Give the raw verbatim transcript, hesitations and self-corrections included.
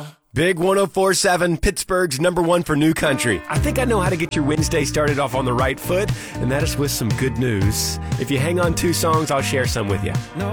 Big one oh four point seven, Pittsburgh's number one for new country. I think I know how to get your Wednesday started off on the right foot, and that is with some good news. If you hang on two songs, I'll share some with you. No